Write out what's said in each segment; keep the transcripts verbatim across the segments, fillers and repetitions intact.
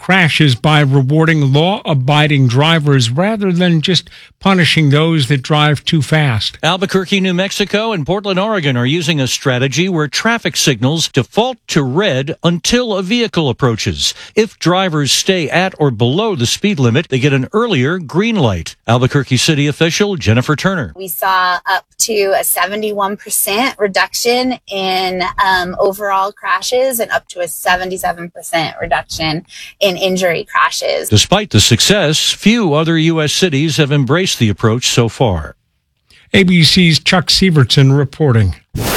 crashes by rewarding law-abiding drivers rather than just punishing those that drive too fast. Albuquerque, New Mexico, and Portland, Oregon are using a strategy where traffic signals default to red until a vehicle approaches. If drivers stay at or below the speed limit, they get an earlier green light. Albuquerque City official Jennifer Turner. We saw up to a seventy-one percent reduction in um, overall crashes and up to a seventy-seven percent reduction in injury crashes. Despite the success, few other U S cities have embraced the approach so far. A B C's Chuck Sievertson reporting.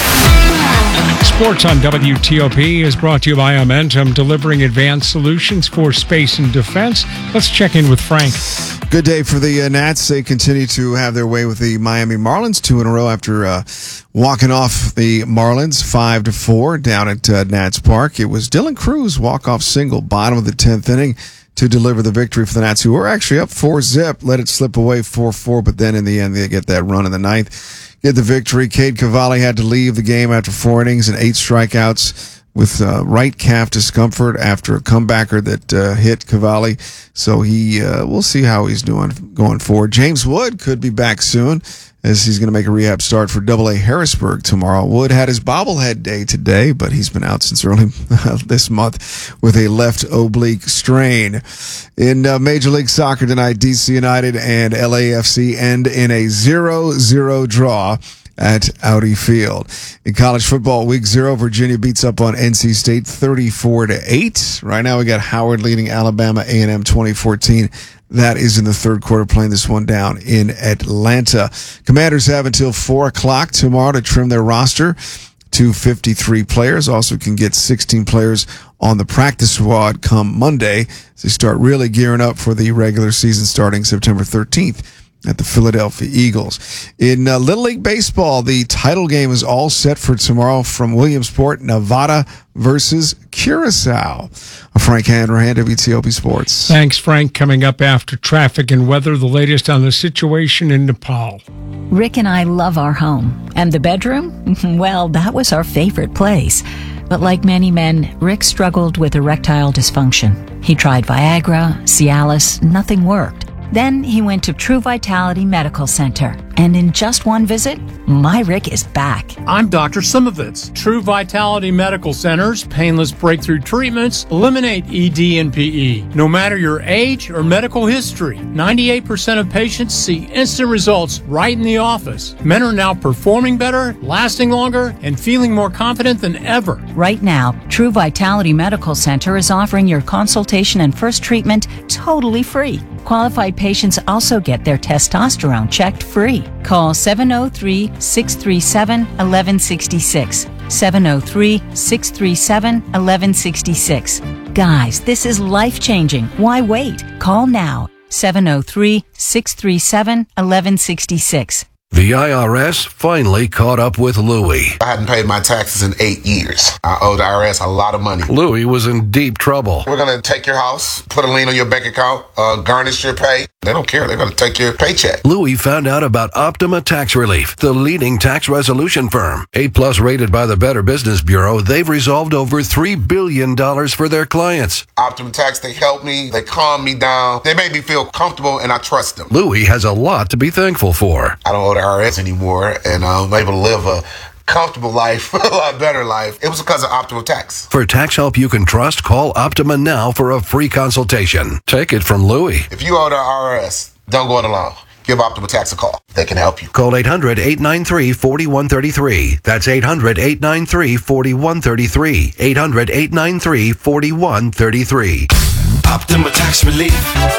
Sports on W T O P is brought to you by Amentum, delivering advanced solutions for space and defense. Let's check in with Frank. Good day for the uh, Nats. They continue to have their way with the Miami Marlins, two in a row after uh, walking off the Marlins five to four down at uh, Nats Park. It was Dylan Cruz walk-off single, bottom of the tenth inning, to deliver the victory for the Nats, who were actually up four zip, let it slip away four four, but then in the end they get that run in the ninth, get the victory. Cade Cavalli had to leave the game after four innings and eight strikeouts with uh, right calf discomfort after a comebacker that uh, hit Cavalli. So he, uh, we'll see how he's doing going forward. James Wood could be back soon, as he's going to make a rehab start for Double A Harrisburg tomorrow. Wood had his bobblehead day today, but he's been out since early this month with a left oblique strain. In uh, Major League Soccer tonight, D C United and L A F C end in a zero zero draw at Audi Field. In college football, week zero, Virginia beats up on N C State thirty-four to eight. Right now we got Howard leading Alabama A and M twenty fourteen. That is in the third quarter, playing this one down in Atlanta. Commanders have until four o'clock tomorrow to trim their roster to fifty-three players. Also can get sixteen players on the practice squad come Monday as they start really gearing up for the regular season starting September thirteenth at the Philadelphia Eagles. In uh, Little League Baseball, the title game is all set for tomorrow from Williamsport, Nevada versus Curacao. Frank Hanrahan, W T O P Sports. Thanks, Frank. Coming up after traffic and weather, the latest on the situation in Nepal. Rick and I love our home. And the bedroom? Well, that was our favorite place. But like many men, Rick struggled with erectile dysfunction. He tried Viagra, Cialis, nothing worked. Then he went to True Vitality Medical Center, and in just one visit, my Rick is back. I'm Doctor Simovitz. True Vitality Medical Center's painless breakthrough treatments eliminate E D and P E. No matter your age or medical history, ninety-eight percent of patients see instant results right in the office. Men are now performing better, lasting longer, and feeling more confident than ever. Right now, True Vitality Medical Center is offering your consultation and first treatment totally free. Qualified patients also get their testosterone checked free. Call seven oh three, six three seven, one one six six. seven oh three, six three seven, one one six six. Guys, this is life-changing. Why wait? Call now. seven oh three, six three seven, one one six six. The I R S finally caught up with Louie. I hadn't paid my taxes in eight years. I owed the I R S a lot of money. Louie was in deep trouble. We're going to take your house, put a lien on your bank account, uh, garnish your pay. They don't care. They're going to take your paycheck. Louie found out about Optima Tax Relief, the leading tax resolution firm. A plus rated by the Better Business Bureau, they've resolved over three billion dollars for their clients. Optima Tax, they help me. They calm me down. They make me feel comfortable, and I trust them. Louie has a lot to be thankful for. I don't owe the I R S anymore, and I'm able to live a comfortable life, a lot better life. It was because of Optima Tax. For tax help you can trust, call Optima now for a free consultation. Take it from Louie. If you owe the I R S, don't go it alone. Give Optima Tax a call. They can help you. Call eight hundred, eight nine three, four one three three. That's eight hundred, eight nine three, four one three three. eight hundred, eight nine three, four one three three. Optima Tax Relief.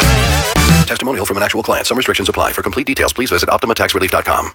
Testimonial from an actual client. Some restrictions apply. For complete details, please visit optima tax relief dot com.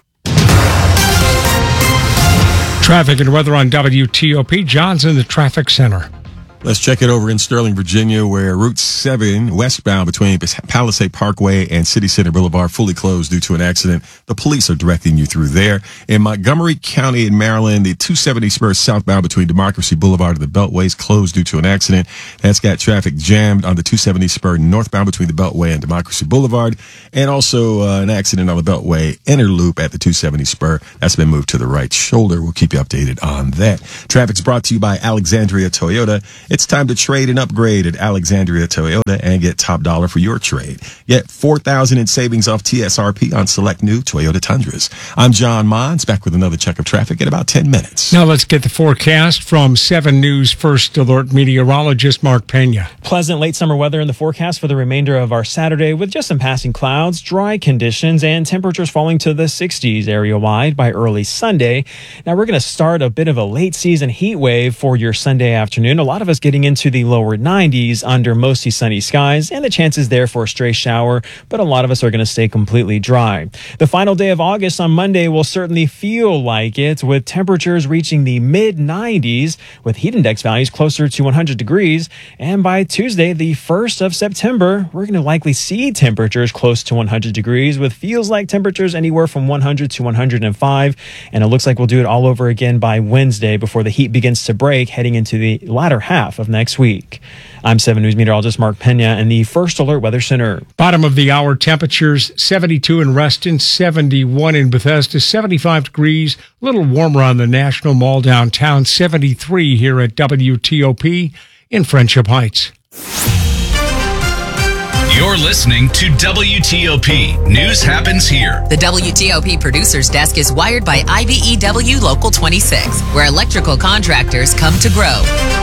Traffic and weather on W T O P. John's in the traffic center. Let's check it over in Sterling, Virginia, where Route seven westbound between Palisade Parkway and City Center Boulevard fully closed due to an accident. The police are directing you through there. In Montgomery County in Maryland, the two seventy spur southbound between Democracy Boulevard and the Beltway is closed due to an accident. That's got traffic jammed on the two seventy spur northbound between the Beltway and Democracy Boulevard, and also uh, an accident on the Beltway inner loop at the two seventy spur. That's been moved to the right shoulder. We'll keep you updated on that. Traffic's brought to you by Alexandria Toyota. It's time to trade and upgrade at Alexandria Toyota and get top dollar for your trade. Get four thousand dollars in savings off T S R P on select new Toyota Tundras. I'm John Mons, back with another check of traffic in about ten minutes. Now let's get the forecast from seven News First Alert meteorologist Mark Pena. Pleasant late summer weather in the forecast for the remainder of our Saturday with just some passing clouds, dry conditions, and temperatures falling to the sixties area-wide by early Sunday. Now we're going to start a bit of a late season heat wave for your Sunday afternoon. A lot of us getting into the lower nineties under mostly sunny skies and the chances there for a stray shower, but a lot of us are going to stay completely dry. The final day of August on Monday will certainly feel like it, with temperatures reaching the mid nineties with heat index values closer to one hundred degrees. And by Tuesday, the first of September, we're going to likely see temperatures close to one hundred degrees with feels like temperatures anywhere from one hundred to one hundred five. And it looks like we'll do it all over again by Wednesday before the heat begins to break heading into the latter half of next week. I'm seven News meteorologist Mark Pena in the First Alert Weather Center. Bottom of the hour temperatures, seventy-two in Reston, seventy-one in Bethesda, seventy-five degrees, a little warmer on the National Mall downtown, seventy-three here at W T O P in Friendship Heights. You're listening to W T O P. News happens here. The W T O P producer's desk is wired by I B E W Local twenty-six, where electrical contractors come to grow.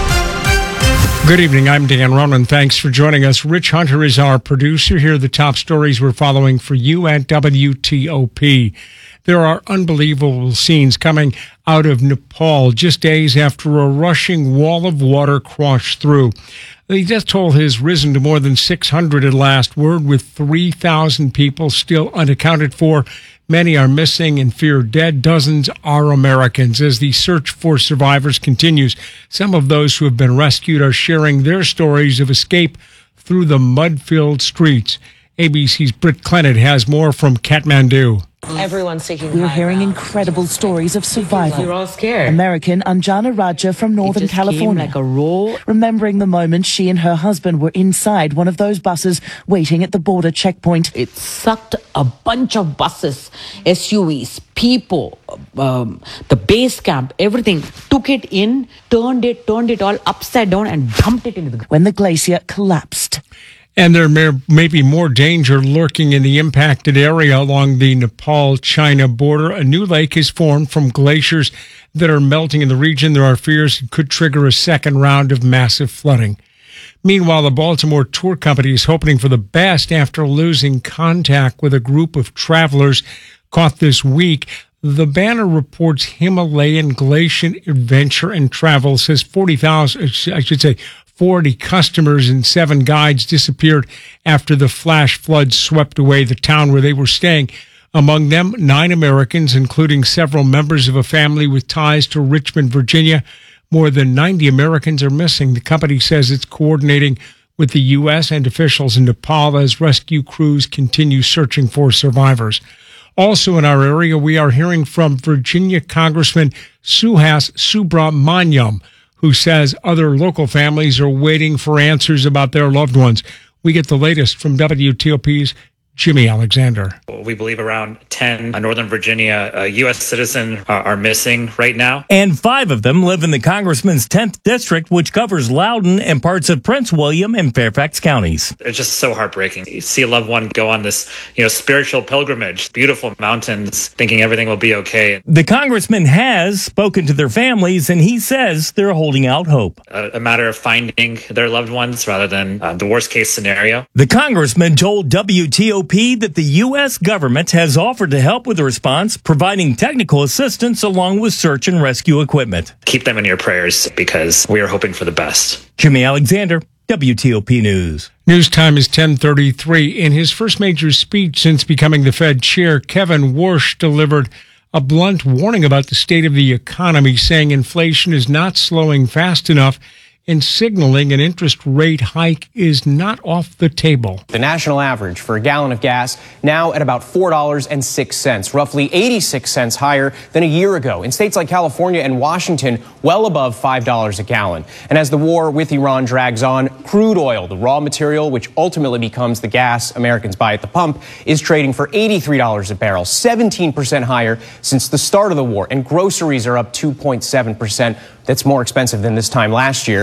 Good evening. I'm Dan Ronan. Thanks for joining us. Rich Hunter is our producer. Here are the top stories we're following for you at W T O P. There are unbelievable scenes coming out of Nepal just days after a rushing wall of water crashed through. The death toll has risen to more than six hundred at last word, with three thousand people still unaccounted for. Many are missing and feared dead. Dozens are Americans. As the search for survivors continues, some of those who have been rescued are sharing their stories of escape through the mud-filled streets. A B C's Britt Clennett has more from Kathmandu. Everyone's taking We're hearing incredible stories of survival. We're all scared. American Anjana Raja from Northern it just California. Came like a roll. Remembering the moment she and her husband were inside one of those buses waiting at the border checkpoint. It sucked a bunch of buses, S U Vs, people, um, the base camp, everything. Took it in, turned it, turned it all upside down and dumped it into the... When the glacier collapsed. And there may, may be more danger lurking in the impacted area along the Nepal-China border. A new lake is formed from glaciers that are melting in the region. There are fears it could trigger a second round of massive flooding. Meanwhile, the Baltimore Tour Company is hoping for the best after losing contact with a group of travelers caught this week. The banner reports Himalayan Glacier Adventure and Travel says forty thousand, I should say, forty customers and seven guides disappeared after the flash flood swept away the town where they were staying. Among them, nine Americans, including several members of a family with ties to Richmond, Virginia. More than ninety Americans are missing. The company says it's coordinating with the U S and officials in Nepal as rescue crews continue searching for survivors. Also in our area, we are hearing from Virginia Congressman Suhas Subramanyam, who says other local families are waiting for answers about their loved ones. We get the latest from W T O P's Jimmy Alexander. We believe around ten Northern Virginia uh, U S citizens are, are missing right now. And five of them live in the congressman's tenth district, which covers Loudoun and parts of Prince William and Fairfax counties. It's just so heartbreaking. You see a loved one go on this, you know, spiritual pilgrimage, beautiful mountains, thinking everything will be okay. The congressman has spoken to their families, and he says they're holding out hope. A, a matter of finding their loved ones rather than uh, the worst case scenario. The congressman told W T O P that the U S government has offered to help with the response, providing technical assistance along with search and rescue equipment. Keep them in your prayers because we are hoping for the best. Jimmy Alexander, W T O P News. News time is ten thirty-three. In his first major speech since becoming the Fed chair, Kevin Warsh delivered a blunt warning about the state of the economy, saying inflation is not slowing fast enough and signaling an interest rate hike is not off the table. The national average for a gallon of gas now at about four dollars and six cents, roughly eighty-six cents higher than a year ago. In states like California and Washington, well above five dollars a gallon. And as the war with Iran drags on, crude oil, the raw material which ultimately becomes the gas Americans buy at the pump, is trading for eighty-three dollars a barrel, seventeen percent higher since the start of the war. And groceries are up two point seven percent. That's more expensive than this time last year.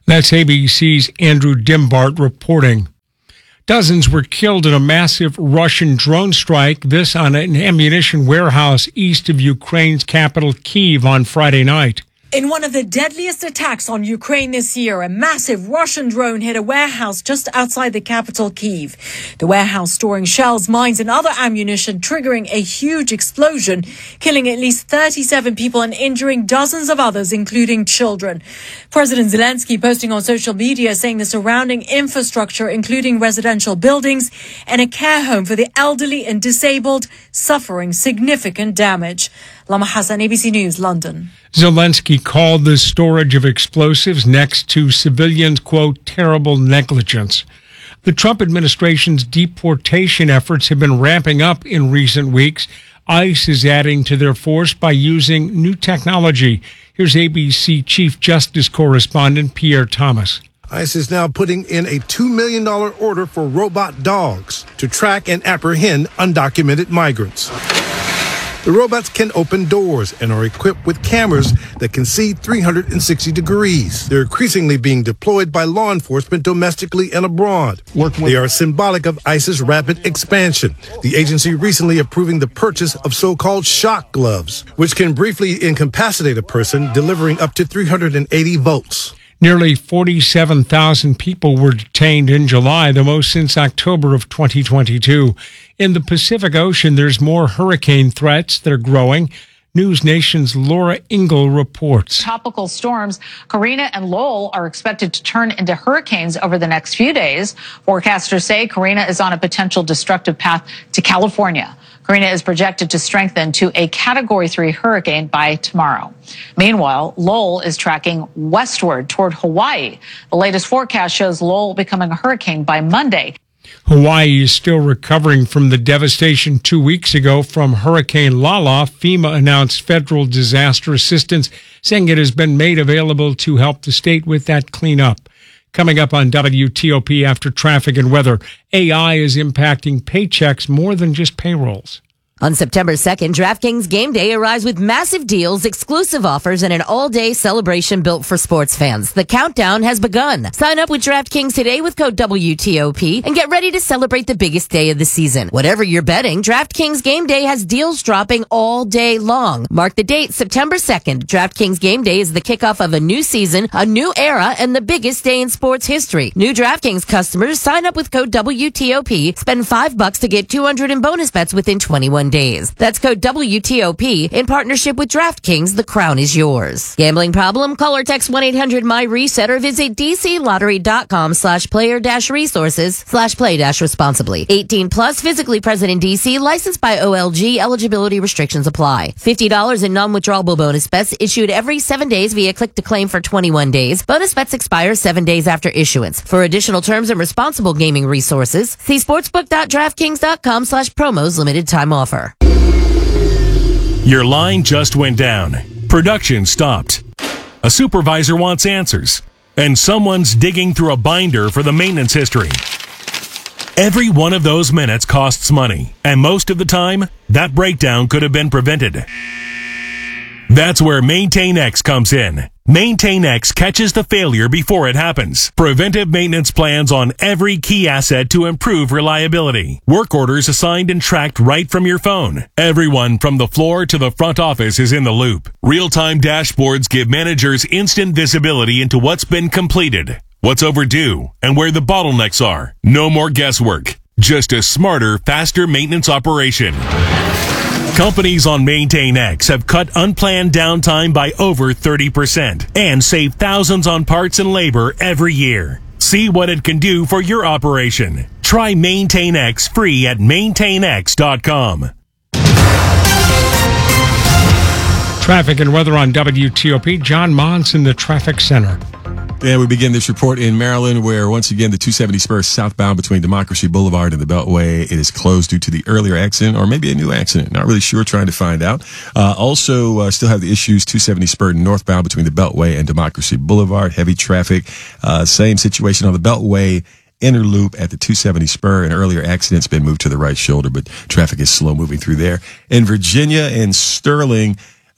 That's A B C's Andrew Dimbart reporting. Dozens were killed in a massive Russian drone strike, this on an ammunition warehouse east of Ukraine's capital, Kyiv, on Friday night. In one of the deadliest attacks on Ukraine this year, a massive Russian drone hit a warehouse just outside the capital, Kyiv. The warehouse storing shells, mines and other ammunition, triggering a huge explosion, killing at least thirty-seven people and injuring dozens of others, including children. President Zelensky posting on social media saying the surrounding infrastructure, including residential buildings and a care home for the elderly and disabled, suffering significant damage. Lama Hassan, A B C News, London. Zelensky called the storage of explosives next to civilians, quote, terrible negligence. The Trump administration's deportation efforts have been ramping up in recent weeks. ICE is adding to their force by using new technology. Here's A B C Chief Justice correspondent Pierre Thomas. ICE is now putting in a two million dollars order for robot dogs to track and apprehend undocumented migrants. The robots can open doors and are equipped with cameras that can see three hundred sixty degrees. They're increasingly being deployed by law enforcement domestically and abroad. They are symbolic of ICE's rapid expansion. The agency recently approving the purchase of so-called shock gloves, which can briefly incapacitate a person, delivering up to three hundred eighty volts. Nearly forty-seven thousand people were detained in July, the most since October of twenty twenty-two. In the Pacific Ocean, there's more hurricane threats that are growing. News Nation's Laura Ingle reports. Tropical storms Karina and Lowell are expected to turn into hurricanes over the next few days. Forecasters say Karina is on a potential destructive path to California. Karina is projected to strengthen to a Category three hurricane by tomorrow. Meanwhile, Lowell is tracking westward toward Hawaii. The latest forecast shows Lowell becoming a hurricane by Monday. Hawaii is still recovering from the devastation two weeks ago from Hurricane Lala. FEMA announced federal disaster assistance, saying it has been made available to help the state with that cleanup. Coming up on W T O P after traffic and weather, A I is impacting paychecks more than just payrolls. On September second, DraftKings Game Day arrives with massive deals, exclusive offers, and an all-day celebration built for sports fans. The countdown has begun. Sign up with DraftKings today with code W T O P and get ready to celebrate the biggest day of the season. Whatever you're betting, DraftKings Game Day has deals dropping all day long. Mark the date, September second. DraftKings Game Day is the kickoff of a new season, a new era, and the biggest day in sports history. New DraftKings customers sign up with code W T O P, spend five bucks to get two hundred in bonus bets within twenty-one days. That's code W T O P in partnership with DraftKings. The crown is yours. Gambling problem? Call or text one eight hundred my reset or visit dclottery.com slash player dash resources slash play dash responsibly. eighteen plus, physically present in D C, licensed by O L G. Eligibility restrictions apply. fifty dollars in non-withdrawable bonus bets issued every seven days via click to claim for twenty-one days. Bonus bets expire seven days after issuance. For additional terms and responsible gaming resources, see sportsbook.draftkings.com slash promos. Limited time offer. Your line just went down. Production stopped. A supervisor wants answers. And someone's digging through a binder for the maintenance history. Every one of those minutes costs money. And most of the time, that breakdown could have been prevented. That's where MaintainX comes in. MaintainX catches the failure before it happens. Preventive maintenance plans on every key asset to improve reliability. Work orders assigned and tracked right from your phone. Everyone from the floor to the front office is in the loop. Real-time dashboards give managers instant visibility into what's been completed, what's overdue, and where the bottlenecks are. No more guesswork. Just a smarter, faster maintenance operation. Companies on MaintainX have cut unplanned downtime by over thirty percent and save thousands on parts and labor every year. See what it can do for your operation. Try MaintainX free at maintain x dot com. Traffic and weather on W T O P. John Mons in the traffic center. And we begin this report in Maryland, where once again the two seventy Spur southbound between Democracy Boulevard and the Beltway, it is closed due to the earlier accident, or maybe a new accident. Not really sure, trying to find out. Uh, also, uh, still have the issues two seventy Spur northbound between the Beltway and Democracy Boulevard. Heavy traffic. Uh, same situation on the Beltway inner loop at the two seventy Spur. An earlier accident's been moved to the right shoulder, but traffic is slow moving through there. In Virginia and Sterling,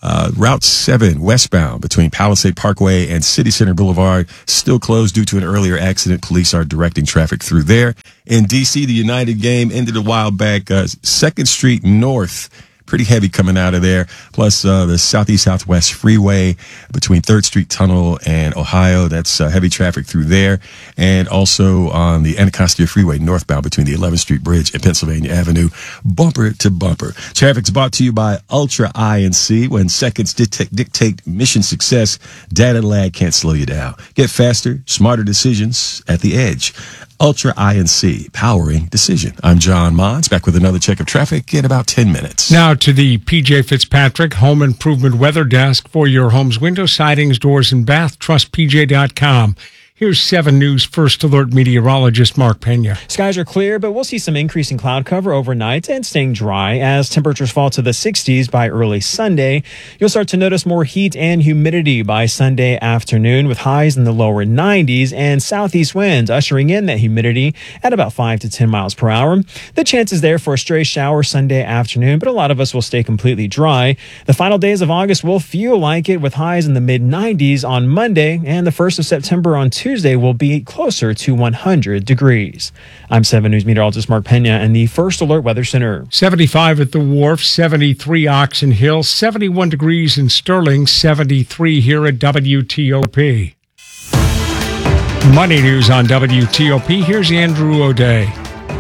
Uh, Route seven westbound between Palisade Parkway and City Center Boulevard still closed due to an earlier accident. Police are directing traffic through there. In D C, the United game ended a while back. Uh, second Street North, pretty heavy coming out of there. Plus, uh, the Southeast Southwest Freeway between third Street Tunnel and Ohio. That's uh, heavy traffic through there. And also on the Anacostia Freeway northbound between the eleventh Street Bridge and Pennsylvania Avenue, bumper to bumper. Traffic's brought to you by Ultra I N C. When seconds dictate, dictate mission success, data lag can't slow you down. Get faster, smarter decisions at the edge. Ultra I N C, powering decision. I'm John Mons, back with another check of traffic in about ten minutes. Now to the P J Fitzpatrick Home Improvement Weather Desk for your home's window sidings, doors, and bath. Trust P J dot com. Here's seven News First Alert meteorologist Mark Pena. Skies are clear, but we'll see some increasing cloud cover overnight and staying dry as temperatures fall to the sixties by early Sunday. You'll start to notice more heat and humidity by Sunday afternoon with highs in the lower nineties and southeast winds ushering in that humidity at about five to ten miles per hour. The chance is there for a stray shower Sunday afternoon, but a lot of us will stay completely dry. The final days of August will feel like it with highs in the mid nineties on Monday, and the first of September on Tuesday Tuesday will be closer to one hundred degrees. I'm seven News meteorologist Mark Pena in the First Alert Weather Center. seventy-five at the Wharf, seventy-three Oxon Hill, seventy-one degrees in Sterling, seventy-three here at W T O P. Money news on W T O P. Here's Andrew O'Day.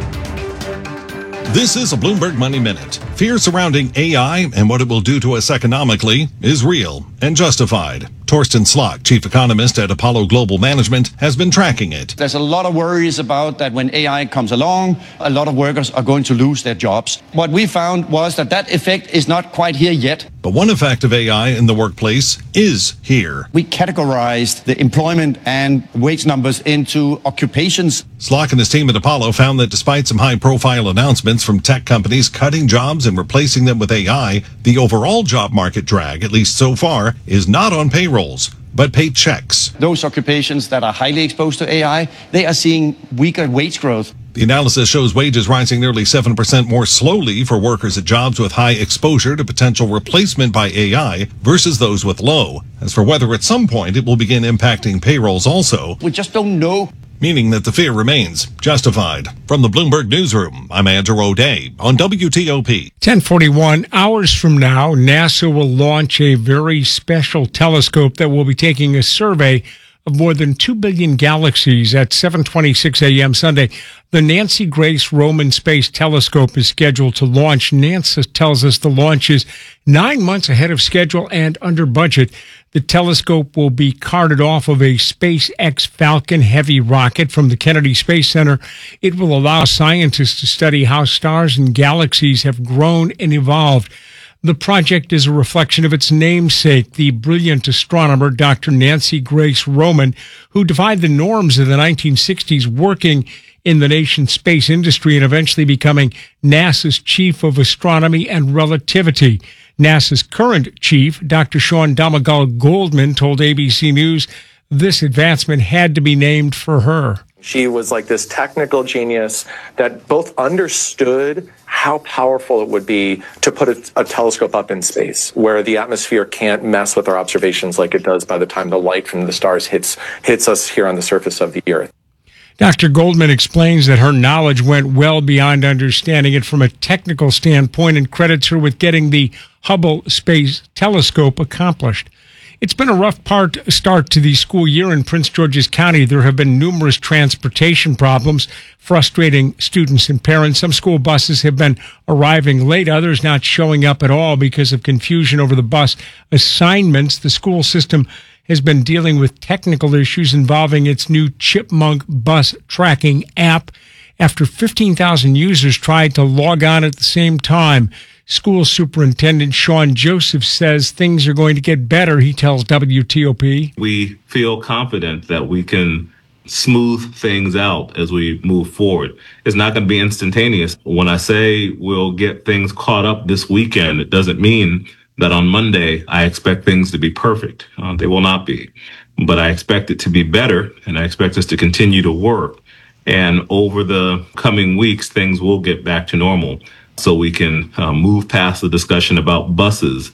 This is a Bloomberg Money Minute. Fear surrounding A I and what it will do to us economically is real and justified. Torsten Slok, chief economist at Apollo Global Management, has been tracking it. There's a lot of worries about that when A I comes along, a lot of workers are going to lose their jobs. What we found was that that effect is not quite here yet. But one effect of A I in the workplace is here. We categorized the employment and wage numbers into occupations. Slok and his team at Apollo found that despite some high-profile announcements from tech companies cutting jobs and replacing them with A I, the overall job market drag, at least so far, is not on payrolls, but paychecks. Those occupations that are highly exposed to A I, they are seeing weaker wage growth. The analysis shows wages rising nearly seven percent more slowly for workers at jobs with high exposure to potential replacement by A I versus those with low. As for whether at some point it will begin impacting payrolls also, we just don't know. Meaning that the fear remains justified. From the Bloomberg Newsroom, I'm Andrew O'Day on W T O P. ten forty-one hours from now, NASA will launch a very special telescope that will be taking a survey of more than two billion galaxies at seven twenty-six a.m. Sunday. The Nancy Grace Roman Space Telescope is scheduled to launch. NASA tells us the launch is nine months ahead of schedule and under budget. The telescope will be carted off of a SpaceX Falcon Heavy rocket from the Kennedy Space Center. It will allow scientists to study how stars and galaxies have grown and evolved. The project is a reflection of its namesake, the brilliant astronomer Doctor Nancy Grace Roman, who defied the norms of the nineteen sixties, working in the nation's space industry and eventually becoming NASA's chief of astronomy and relativity. NASA's current chief, Doctor Sean Domagal Goldman, told A B C News this advancement had to be named for her. She was like this technical genius that both understood how powerful it would be to put a, a telescope up in space where the atmosphere can't mess with our observations like it does by the time the light from the stars hits hits us here on the surface of the Earth. Doctor Goldman explains that her knowledge went well beyond understanding it from a technical standpoint and credits her with getting the Hubble Space Telescope accomplished. It's been a rough part start to the school year in Prince George's County. There have been numerous transportation problems, frustrating students and parents. Some school buses have been arriving late, others not showing up at all because of confusion over the bus assignments. The school system has been dealing with technical issues involving its new Chipmunk bus tracking app after fifteen thousand users tried to log on at the same time. School Superintendent Sean Joseph says things are going to get better. He tells W T O P. We feel confident that we can smooth things out as we move forward. It's not going to be instantaneous. When I say we'll get things caught up this weekend, it doesn't mean that on Monday I expect things to be perfect. Uh, they will not be. But I expect it to be better, and I expect us to continue to work. And over the coming weeks, things will get back to normal, so we can uh, move past the discussion about buses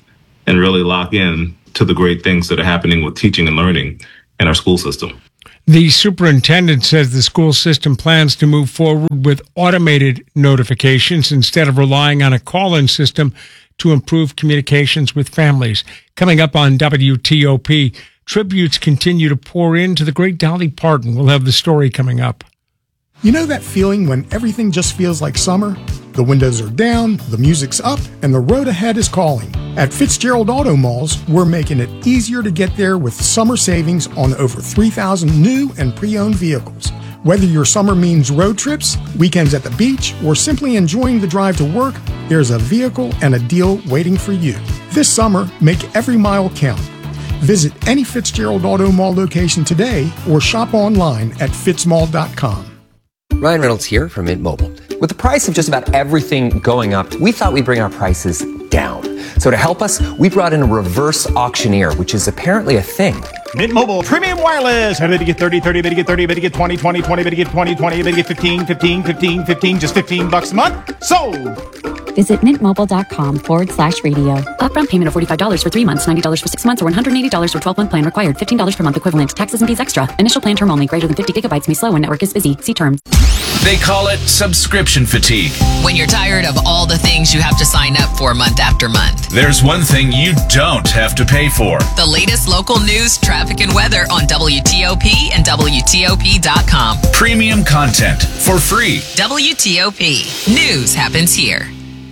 and really lock in to the great things that are happening with teaching and learning in our school system. The superintendent says the school system plans to move forward with automated notifications instead of relying on a call-in system to improve communications with families. Coming up on W T O P, tributes continue to pour into the great Dolly Parton. We'll have the story coming up. You know that feeling when everything just feels like summer? The windows are down, the music's up, and the road ahead is calling. At Fitzgerald Auto Malls, we're making it easier to get there with summer savings on over three thousand new and pre-owned vehicles. Whether your summer means road trips, weekends at the beach, or simply enjoying the drive to work, there's a vehicle and a deal waiting for you. This summer, make every mile count. Visit any Fitzgerald Auto Mall location today or shop online at fitzmall dot com. Ryan Reynolds here from Mint Mobile. With the price of just about everything going up, we thought we'd bring our prices down. So to help us, we brought in a reverse auctioneer, which is apparently a thing. Mint Mobile Premium Wireless. How to get thirty, thirty, better get thirty, better get twenty, twenty, twenty, better get twenty, twenty, better get fifteen, fifteen, fifteen, fifteen, just fifteen bucks a month. Sold! Visit mintmobile.com forward slash radio. Upfront payment of forty-five dollars for three months, ninety dollars for six months, or one hundred eighty dollars for twelve-month plan required. fifteen dollars per month equivalent. Taxes and fees extra. Initial plan term only. Greater than fifty gigabytes may slow when network is busy. See terms. They call it subscription fatigue. When you're tired of all the things you have to sign up for month after month. There's one thing you don't have to pay for. The latest local news, traffic, and weather on W T O P and W T O P dot com. Premium content for free. W T O P. News happens here.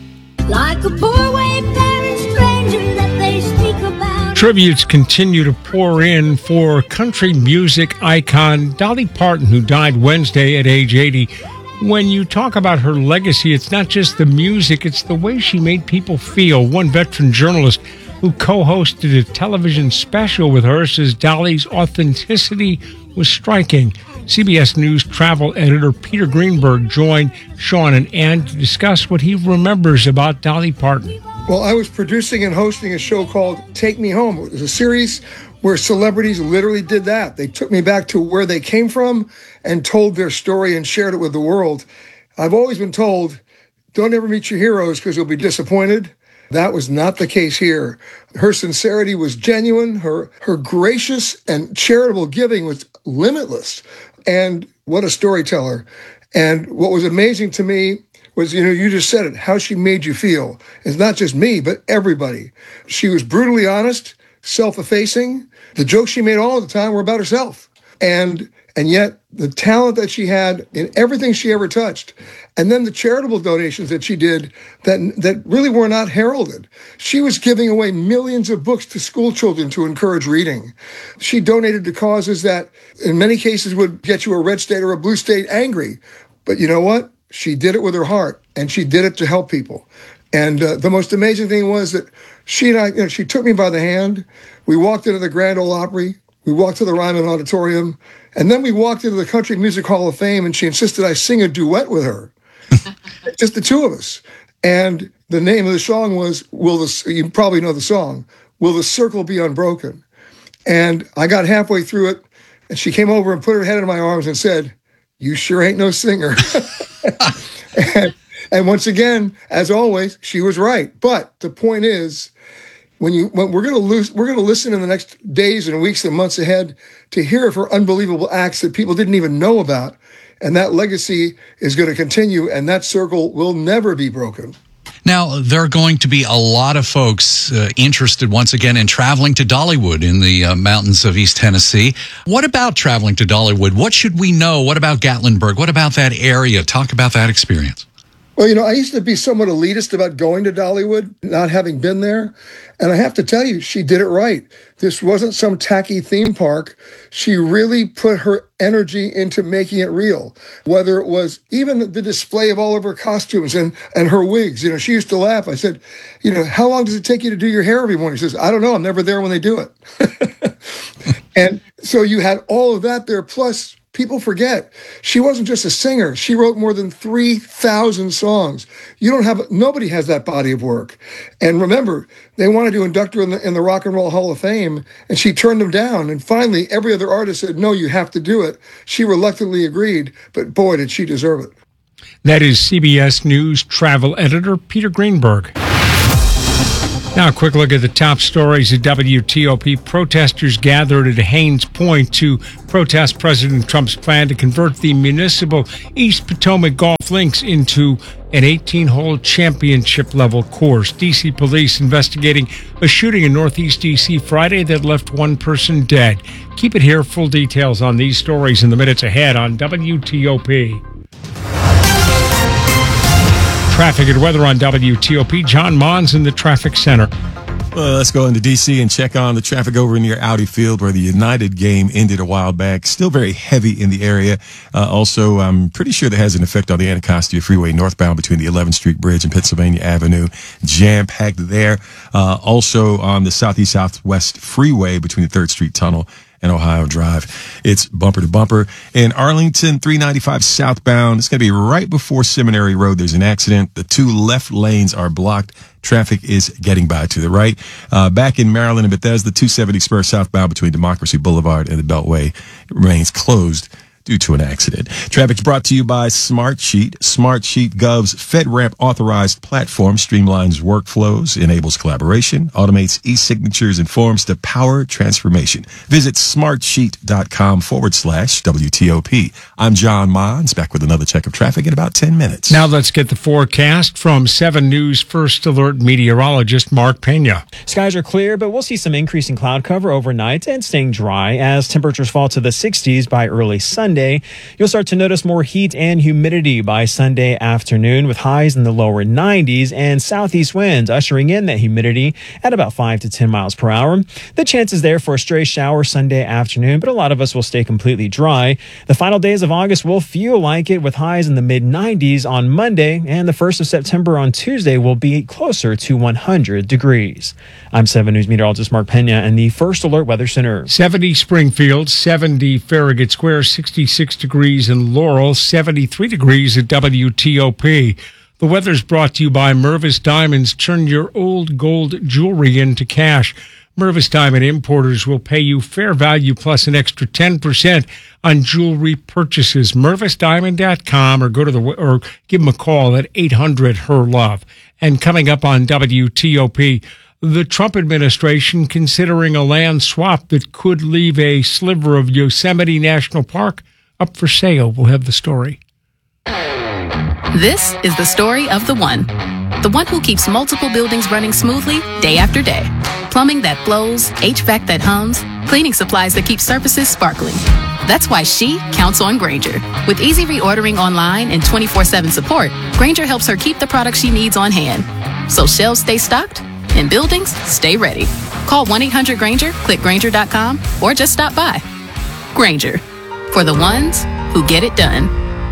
Like a poor wayfaring stranger that they speak about. Tributes continue to pour in for country music icon Dolly Parton, who died Wednesday at age eighty. When you talk about her legacy, it's not just the music, it's the way she made people feel. One veteran journalist who co-hosted a television special with her says Dolly's authenticity was striking. C B S News travel editor Peter Greenberg joined Sean and Ann to discuss what he remembers about Dolly Parton. Well, I was producing and hosting a show called Take Me Home. It was a series where celebrities literally did that. They took me back to where they came from and told their story and shared it with the world. I've always been told, don't ever meet your heroes because you'll be disappointed. That was not the case here. Her sincerity was genuine. Her, her gracious and charitable giving was limitless. And what a storyteller. And what was amazing to me was, you know, you just said it, how she made you feel. It's not just me, but everybody. She was brutally honest, self-effacing. The jokes she made all the time were about herself. And and yet the talent that she had in everything she ever touched, and then the charitable donations that she did that that really were not heralded. She was giving away millions of books to school children to encourage reading. She donated to causes that in many cases would get you a red state or a blue state angry. But you know what? She did it with her heart, and she did it to help people. And uh, the most amazing thing was that she and I, you know, she took me by the hand. We walked into the Grand Ole Opry. We walked to the Ryman Auditorium. And then we walked into the Country Music Hall of Fame, and she insisted I sing a duet with her. Just the two of us. And the name of the song was, Will the, you probably know the song, Will the Circle Be Unbroken? And I got halfway through it, and she came over and put her head in my arms and said, you sure ain't no singer. and, and once again, as always, she was right. But the point is, when you when we're gonna lose, we're gonna listen in the next days and weeks and months ahead to hear of her unbelievable acts that people didn't even know about, and that legacy is going to continue, and that circle will never be broken. Now, there are going to be a lot of folks uh, interested once again in traveling to Dollywood in the uh, mountains of East Tennessee. What about traveling to Dollywood? What should we know? What about Gatlinburg? What about that area? Talk about that experience. Well, you know, I used to be somewhat elitist about going to Dollywood, not having been there. And I have to tell you, she did it right. This wasn't some tacky theme park. She really put her energy into making it real, whether it was even the display of all of her costumes and, and her wigs. You know, she used to laugh. I said, you know, how long does it take you to do your hair every morning? She says, I don't know. I'm never there when they do it. And so you had all of that there, plus people forget she wasn't just a singer. She wrote more than three thousand songs. You don't have, nobody has that body of work. And remember, they wanted to induct her in the, in the Rock and Roll Hall of Fame, and she turned them down. And finally, every other artist said, no, you have to do it. She reluctantly agreed, but boy, did she deserve it. That is C B S News travel editor Peter Greenberg. Now, a quick look at the top stories at W T O P. Protesters gathered at Haines Point to protest President Trump's plan to convert the municipal East Potomac Golf Links into an eighteen-hole championship-level course. D C police investigating a shooting in Northeast D C Friday that left one person dead. Keep it here. Full details on these stories in the minutes ahead on W T O P. Traffic and weather on W T O P. John Mons in the traffic center. Well, let's go into D C and check on the traffic over near Audi Field where the United game ended a while back. Still very heavy in the area. Uh, also, I'm pretty sure that has an effect on the Anacostia Freeway northbound between the eleventh Street Bridge and Pennsylvania Avenue. Jam-packed there. Uh, also on the Southeast Southwest Freeway between the third Street Tunnel and Ohio Drive. It's bumper to bumper. In Arlington, three ninety-five southbound. It's going to be right before Seminary Road. There's an accident. The two left lanes are blocked. Traffic is getting by to the right. Uh, back in Maryland and Bethesda, two seventy Spur southbound between Democracy Boulevard and the Beltway remains closed due to an accident. Traffic's brought to you by Smartsheet. Smartsheet Gov's FedRAMP authorized platform streamlines workflows, enables collaboration, automates e-signatures and forms to power transformation. Visit smartsheet.com forward slash WTOP. I'm John Mons, back with another check of traffic in about ten minutes. Now let's get the forecast from seven News First Alert meteorologist Mark Pena. Skies are clear, but we'll see some increasing cloud cover overnight and staying dry as temperatures fall to the sixties by early Sunday. You'll start to notice more heat and humidity by Sunday afternoon with highs in the lower nineties and southeast winds ushering in that humidity at about five to ten miles per hour. The chance is there for a stray shower Sunday afternoon, but a lot of us will stay completely dry. The final days of August will feel like it with highs in the mid nineties on Monday, and the first of September on Tuesday will be closer to one hundred degrees. I'm seven News meteorologist Mark Pena in the First Alert Weather Center. seventy Springfield, seventy Farragut Square, sixty-six degrees in Laurel, seventy-three degrees at W T O P. The weather's brought to you by Mervis Diamonds. Turn your old gold jewelry into cash. Mervis Diamond Importers will pay you fair value plus an extra ten percent on jewelry purchases. Mervis Diamond dot com or go to the or give them a call at eight hundred H E R Love. And coming up on W T O P, the Trump administration considering a land swap that could leave a sliver of Yosemite National Park up for sale. We'll have the story. This is the story of the one. The one who keeps multiple buildings running smoothly day after day. Plumbing that flows, H V A C that hums, cleaning supplies that keep surfaces sparkling. That's why she counts on Grainger. With easy reordering online and twenty-four seven support, Grainger helps her keep the products she needs on hand. So shelves stay stocked and buildings stay ready. Call one eight hundred Grainger, click Grainger dot com, or just stop by. Grainger, for the ones who get it done.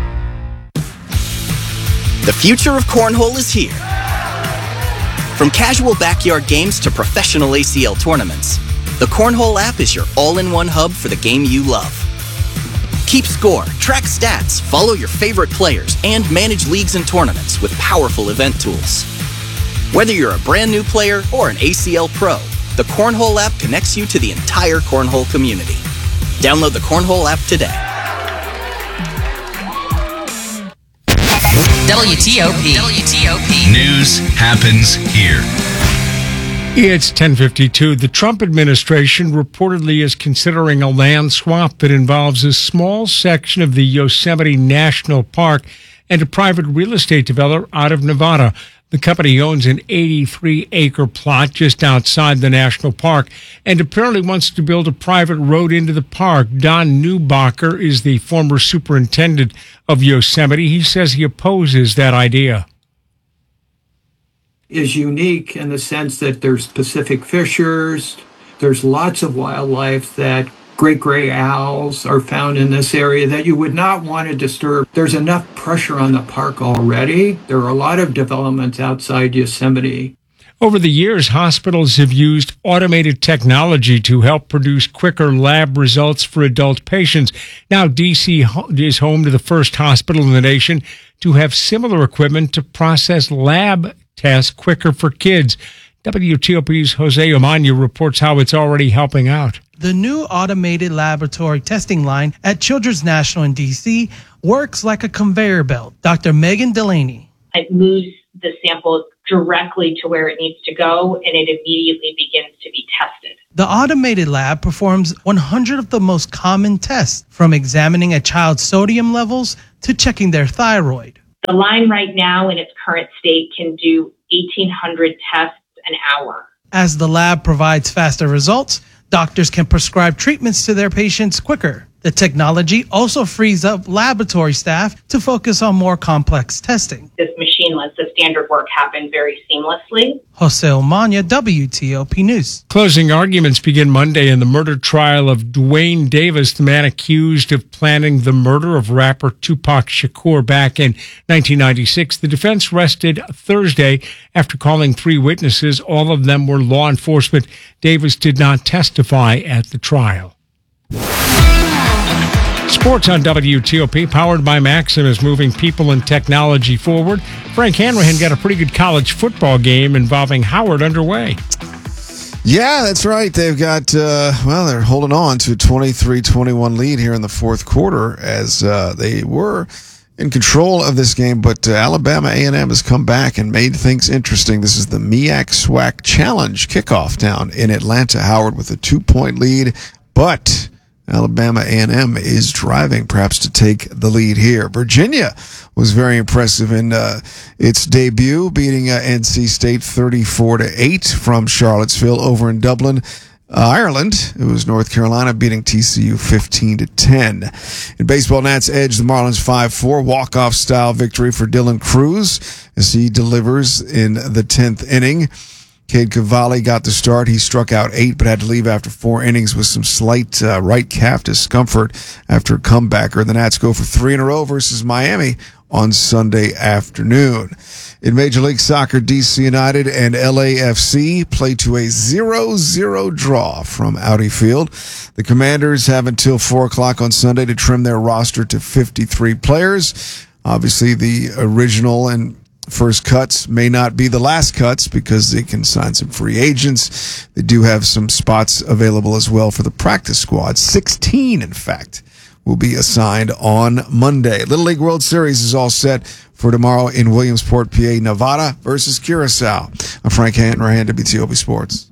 The future of cornhole is here. From casual backyard games to professional A C L tournaments, the Cornhole app is your all-in-one hub for the game you love. Keep score, track stats, follow your favorite players, and manage leagues and tournaments with powerful event tools. Whether you're a brand new player or an A C L pro, the Cornhole app connects you to the entire cornhole community. Download the Cornhole app today. W T O P. W T O P. News happens here. It's ten fifty-two. The Trump administration reportedly is considering a land swap that involves a small section of the Yosemite National Park and a private real estate developer out of Nevada. The company owns an eighty-three acre plot just outside the national park and apparently wants to build a private road into the park. Don Neubacher is the former superintendent of Yosemite. He says he opposes that idea. Is unique in the sense that there's Pacific fishers, there's lots of wildlife that great gray owls are found in this area that you would not want to disturb. There's enough pressure on the park already. There are a lot of developments outside Yosemite. Over the years, hospitals have used automated technology to help produce quicker lab results for adult patients. Now, D C is home to the first hospital in the nation to have similar equipment to process lab tests quicker for kids. W T O P's Jose Omana reports how it's already helping out. The new automated laboratory testing line at Children's National in D C works like a conveyor belt. Doctor Megan Delaney. It moves the samples directly to where it needs to go, and it immediately begins to be tested. The automated lab performs one hundred of the most common tests, from examining a child's sodium levels to checking their thyroid. The line right now in its current state can do eighteen hundred tests an hour. As the lab provides faster results, doctors can prescribe treatments to their patients quicker. The technology also frees up laboratory staff to focus on more complex testing. This machine lets the standard work happen very seamlessly. Jose Omania, W T O P News. Closing arguments begin Monday in the murder trial of Dwayne Davis, the man accused of planning the murder of rapper Tupac Shakur back in nineteen ninety-six. The defense rested Thursday after calling three witnesses. All of them were law enforcement. Davis did not testify at the trial. Sports on W T O P, powered by Maxim, is moving people and technology forward. Frank Hanrahan got a pretty good college football game involving Howard underway. Yeah, that's right. They've got, uh, well, they're holding on to a twenty-three twenty-one lead here in the fourth quarter as uh, they were in control of this game, but uh, Alabama A and M has come back and made things interesting. This is the MEAC SWAC Challenge kickoff down in Atlanta. Howard with a two-point lead, but Alabama A and M is driving perhaps to take the lead here. Virginia was very impressive in uh, its debut, beating uh, N C State thirty-four to eight from Charlottesville. Over in Dublin, uh, Ireland, it was North Carolina beating T C U fifteen to ten. In baseball, Nats edge the Marlins five four, walk-off style victory for Dylan Cruz as he delivers in the tenth inning. Cade Cavalli got the start. He struck out eight, but had to leave after four innings with some slight uh, right calf discomfort after a comebacker. The Nats go for three in a row versus Miami on Sunday afternoon. In Major League Soccer, D C United and L A F C play to a zero zero draw from Audi Field. The Commanders have until four o'clock on Sunday to trim their roster to fifty-three players. Obviously, the original and first cuts may not be the last cuts because they can sign some free agents. They do have some spots available as well for the practice squad. sixteen, in fact, will be assigned on Monday. Little League World Series is all set for tomorrow in Williamsport, P A. Nevada versus Curacao. I'm Frank Hanrahan, W T O P Sports.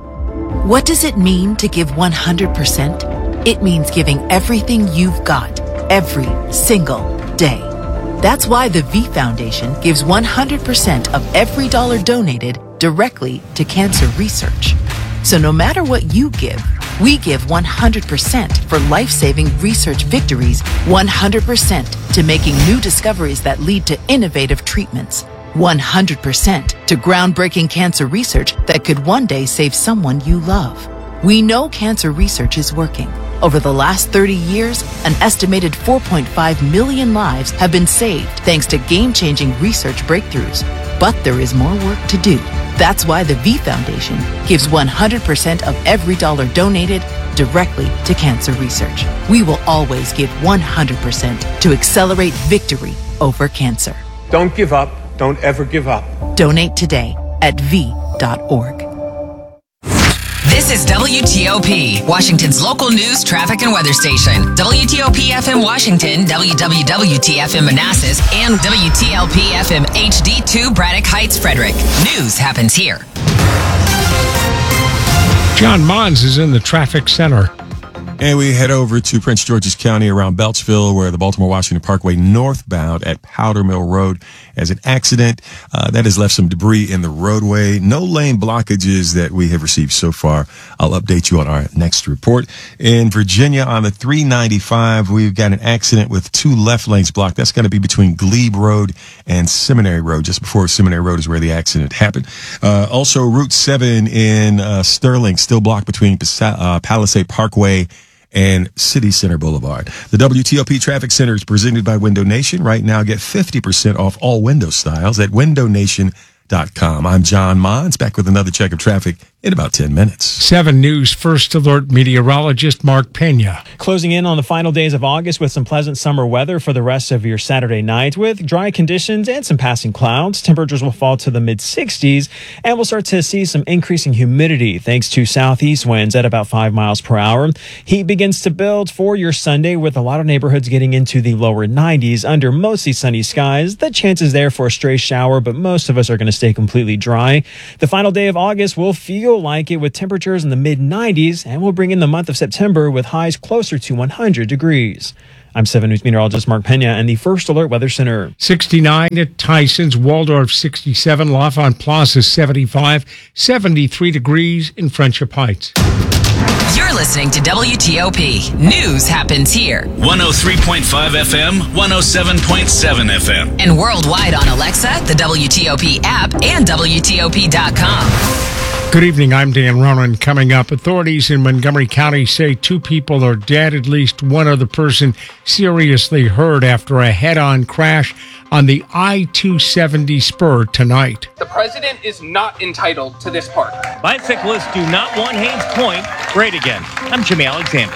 What does it mean to give one hundred percent? It means giving everything you've got, every single day. That's why the V Foundation gives one hundred percent of every dollar donated directly to cancer research. So no matter what you give, we give one hundred percent for life-saving research victories, one hundred percent to making new discoveries that lead to innovative treatments, one hundred percent to groundbreaking cancer research that could one day save someone you love. We know cancer research is working. Over the last thirty years, an estimated four point five million lives have been saved thanks to game-changing research breakthroughs. But there is more work to do. That's why the V Foundation gives one hundred percent of every dollar donated directly to cancer research. We will always give one hundred percent to accelerate victory over cancer. Don't give up. Don't ever give up. Donate today at v dot org. This is W T O P, Washington's local news, traffic, and weather station. W T O P F M Washington, W W W T F M Manassas, and W T L P F M H D two Braddock Heights, Frederick. News happens here. John Mons is in the traffic center. And we head over to Prince George's County around Beltsville, where the Baltimore-Washington Parkway northbound at Powder Mill Road has an accident uh, that has left some debris in the roadway. No lane blockages that we have received so far. I'll update you on our next report. In Virginia, on the three ninety-five, we've got an accident with two left lanes blocked. That's going to be between Glebe Road and Seminary Road. Just before Seminary Road is where the accident happened. Uh, also, Route seven in uh, Sterling, still blocked between uh, Palisade Parkway and City Center Boulevard. The W T O P Traffic Center is presented by Window Nation. Right now, get fifty percent off all window styles at window nation dot com. I'm John Mons, back with another check of traffic in about ten minutes. seven News First Alert meteorologist Mark Pena. Closing in on the final days of August with some pleasant summer weather for the rest of your Saturday night with dry conditions and some passing clouds. Temperatures will fall to the mid sixties and we'll start to see some increasing humidity thanks to southeast winds at about five miles per hour. Heat begins to build for your Sunday with a lot of neighborhoods getting into the lower nineties under mostly sunny skies. The chance is there for a stray shower, but most of us are going to stay completely dry. The final day of August will feel like it with temperatures in the mid nineties, and we'll bring in the month of September with highs closer to one hundred degrees. I'm seven News meteorologist Mark Pena and the First Alert Weather Center. sixty-nine at Tyson's, Waldorf sixty-seven, L'Enfant Plaza seventy-five, seventy-three degrees in Friendship Heights. You're listening to W T O P. News happens here. one oh three point five F M, one oh seven point seven F M. And worldwide on Alexa, the W T O P app, and W T O P dot com. Good evening, I'm Dan Ronan. Coming up, authorities in Montgomery County say two people are dead, at least one other person seriously hurt after a head-on crash on the I two seventy spur tonight. The president is not entitled to this park. Bicyclists do not want Haynes Point great again. I'm Jimmy Alexander.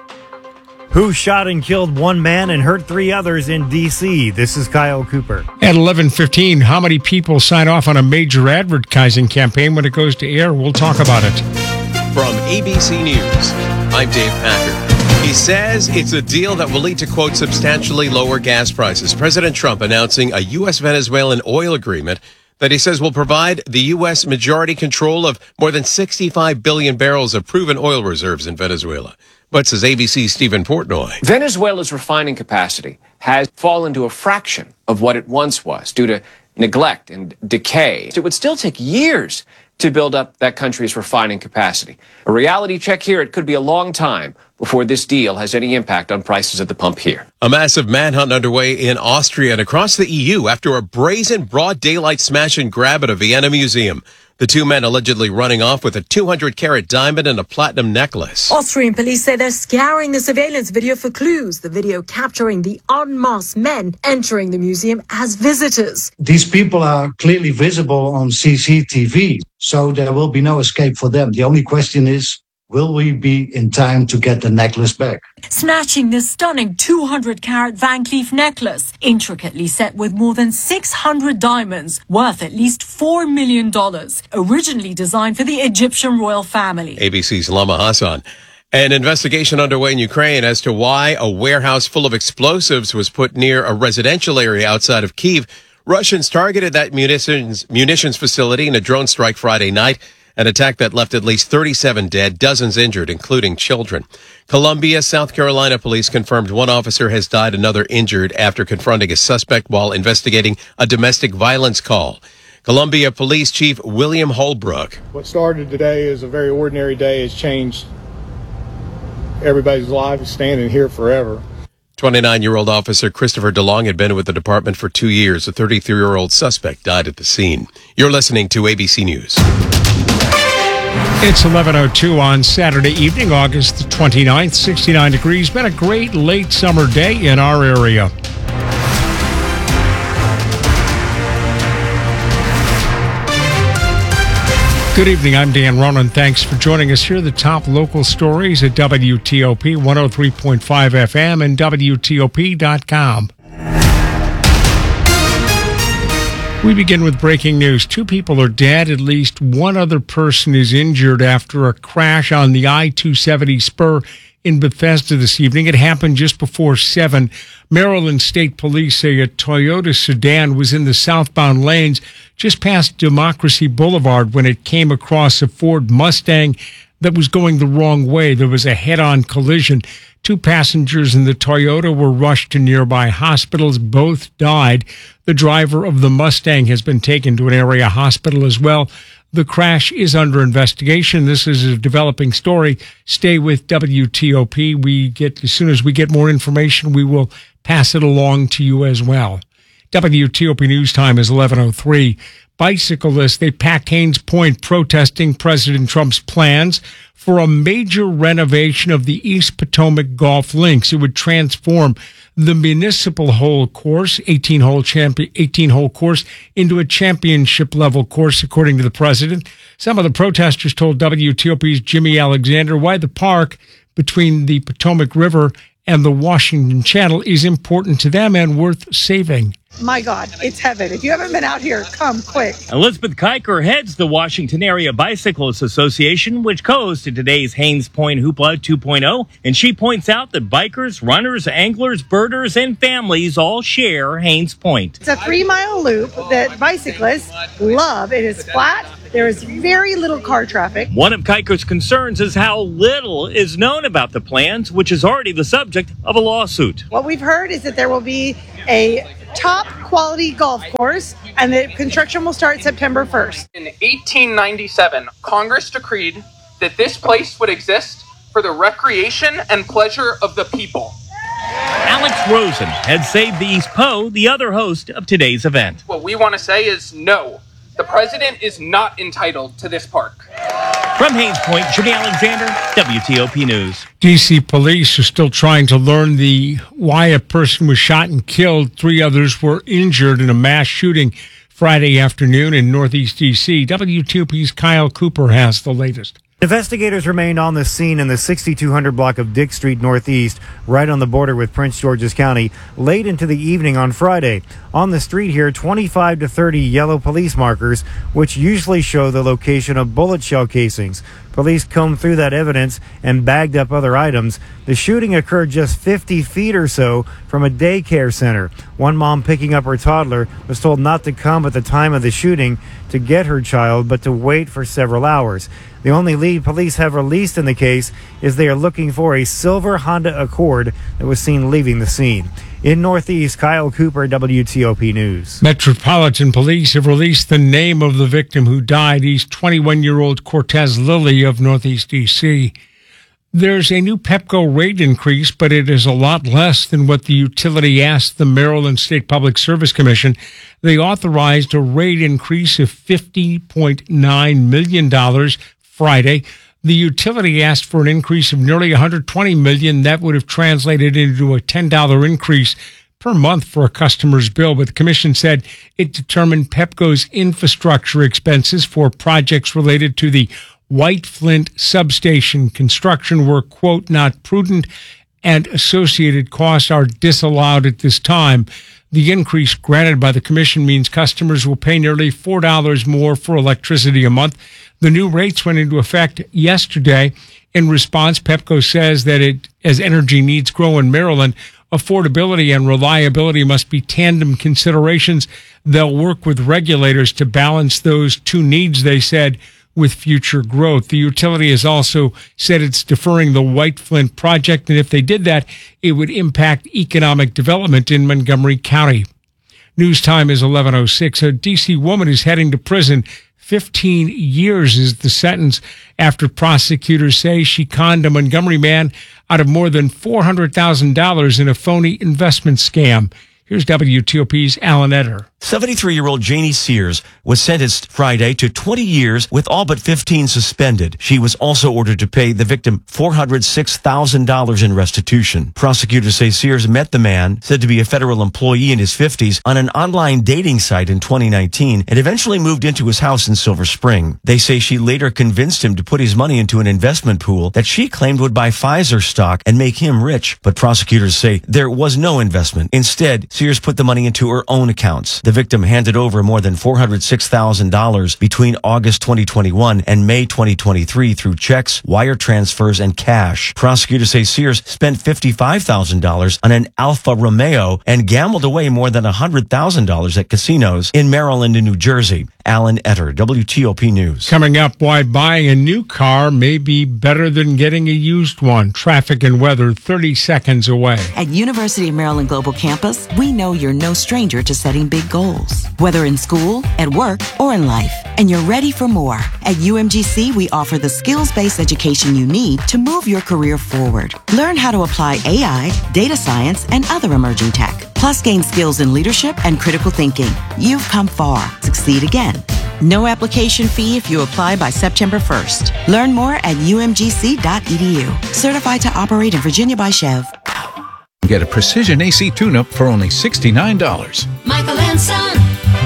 Who shot and killed one man and hurt three others in D C? This is Kyle Cooper. At eleven fifteen, how many people sign off on a major advertising campaign when it goes to air? We'll talk about it. From A B C News, I'm Dave Packer. He says it's a deal that will lead to, quote, substantially lower gas prices. President Trump announcing a U S Venezuelan oil agreement that he says will provide the U S majority control of more than sixty-five billion barrels of proven oil reserves in Venezuela. But, says A B C's Stephen Portnoy, Venezuela's refining capacity has fallen to a fraction of what it once was due to neglect and decay. It would still take years to build up that country's refining capacity. A reality check here, it could be a long time before this deal has any impact on prices at the pump here. A massive manhunt underway in Austria and across the E U after a brazen broad daylight smash and grab at a Vienna museum. The two men allegedly running off with a two hundred carat diamond and a platinum necklace. Austrian police say they're scouring the surveillance video for clues. The video capturing the unmasked men entering the museum as visitors. These people are clearly visible on C C T V, so there will be no escape for them. The only question is, will we be in time to get the necklace back? Snatching this stunning two hundred carat Van Cleef necklace, intricately set with more than six hundred diamonds, worth at least four million dollars, originally designed for the Egyptian royal family. A B C's Lama Hassan. An investigation underway in Ukraine as to why a warehouse full of explosives was put near a residential area outside of Kyiv. Russians targeted that munitions, munitions facility in a drone strike Friday night. An attack that left at least thirty-seven dead, dozens injured, including children. Columbia, South Carolina police confirmed one officer has died, another injured after confronting a suspect while investigating a domestic violence call. Columbia Police Chief William Holbrook. What started today is a very ordinary day has changed everybody's life. Is standing here forever. twenty-nine-year-old officer Christopher DeLong had been with the department for two years. A thirty-three-year-old suspect died at the scene. You're listening to A B C News. It's eleven oh two on Saturday evening, August the twenty-ninth, sixty-nine degrees. Been a great late summer day in our area. Good evening, I'm Dan Ronan. Thanks for joining us here. The top local stories at W T O P one oh three point five F M and W T O P dot com. We begin with breaking news. Two people are dead. At least one other person is injured after a crash on the I two seventy spur in Bethesda this evening. It happened just before seven. Maryland State Police say a Toyota sedan was in the southbound lanes just past Democracy Boulevard when it came across a Ford Mustang that was going the wrong way. There was a head-on collision. Two passengers in the Toyota were rushed to nearby hospitals. Both died. The driver of the Mustang has been taken to an area hospital as well. The crash is under investigation. This is a developing story. Stay with W T O P. We get, as soon as we get more information, we will pass it along to you as well. W T O P News Time is eleven oh three. Bicyclists, they packed Haynes Point protesting President Trump's plans for a major renovation of the East Potomac Golf Links. It would transform the municipal hole course, eighteen-hole champion, eighteen-hole course, into a championship-level course, according to the president. Some of the protesters told W T O P's Jimmy Alexander why the park between the Potomac River and the Washington Channel is important to them and worth saving. My God, it's heaven. If you haven't been out here, come quick. Elizabeth Kiker heads the Washington Area Bicyclists Association, which goes to today's Haynes Point Hoopla two point oh, and she points out that bikers, runners, anglers, birders, and families all share Haynes Point. It's a three-mile loop that bicyclists love. It is flat. There is very little car traffic. One of Kiker's concerns is how little is known about the plans, which is already the subject of a lawsuit. What we've heard is that there will be a top quality golf course and the construction will start September first. In eighteen ninety-seven, Congress decreed that this place would exist for the recreation and pleasure of the people. Alex Rosen had saved the East Po, the other host of today's event. What we want to say is no, the president is not entitled to this park. From Haynes Point, Jimmy Alexander, W T O P News. D C police are still trying to learn the why a person was shot and killed. Three others were injured in a mass shooting Friday afternoon in Northeast D C. W T O P's Kyle Cooper has the latest. Investigators remained on the scene in the sixty-two hundred block of Dick Street Northeast, right on the border with Prince George's County, late into the evening on Friday. On the street here, twenty-five to thirty yellow police markers, which usually show the location of bullet shell casings. Police combed through that evidence and bagged up other items. The shooting occurred just fifty feet or so from a daycare center. One mom picking up her toddler was told not to come at the time of the shooting to get her child, but to wait for several hours. The only lead police have released in the case is they are looking for a silver Honda Accord that was seen leaving the scene. In Northeast, Kyle Cooper, W T O P News. Metropolitan Police have released the name of the victim who died. He's twenty-one-year-old Cortez Lilly of Northeast D C. There's a new Pepco rate increase, but it is a lot less than what the utility asked the Maryland State Public Service Commission. They authorized a rate increase of fifty point nine million dollars Friday. The utility asked for an increase of nearly one hundred twenty million dollars. That would have translated into a ten dollars increase per month for a customer's bill. But the commission said it determined Pepco's infrastructure expenses for projects related to the White Flint substation construction were, quote, not prudent, and associated costs are disallowed at this time. The increase granted by the commission means customers will pay nearly four dollars more for electricity a month. The new rates went into effect yesterday. In response, Pepco says that it, as energy needs grow in Maryland, affordability and reliability must be tandem considerations. They'll work with regulators to balance those two needs, they said, with future growth. The utility has also said it's deferring the White Flint project, and if they did that, it would impact economic development in Montgomery County. News time is eleven oh six. A D C woman is heading to prison. fifteen years is the sentence after prosecutors say she conned a Montgomery man out of more than four hundred thousand dollars in a phony investment scam. Here's W T O P's Alan Etter. seventy-three-year-old Janie Sears was sentenced Friday to twenty years with all but fifteen suspended. She was also ordered to pay the victim four hundred six thousand dollars in restitution. Prosecutors say Sears met the man, said to be a federal employee in his fifties, on an online dating site in twenty nineteen and eventually moved into his house in Silver Spring. They say she later convinced him to put his money into an investment pool that she claimed would buy Pfizer stock and make him rich. But prosecutors say there was no investment. Instead, Sears put the money into her own accounts. The victim handed over more than four hundred six thousand dollars between August twenty twenty-one and May twenty twenty-three through checks, wire transfers, and cash. Prosecutors say Sears spent fifty-five thousand dollars on an Alfa Romeo and gambled away more than one hundred thousand dollars at casinos in Maryland and New Jersey. Alan Etter, W T O P News. Coming up, why buying a new car may be better than getting a used one. Traffic and weather thirty seconds away. At University of Maryland Global Campus, we know you're no stranger to setting big goals, whether in school, at work, or in life. And you're ready for more. At U M G C, we offer the skills-based education you need to move your career forward. Learn how to apply A I, data science, and other emerging tech. Plus, gain skills in leadership and critical thinking. You've come far. Succeed again. No application fee if you apply by September first. Learn more at U M G C dot E D U. Certified to operate in Virginia by Chev. Get a precision A C tune-up for only sixty-nine dollars. Michael and Son.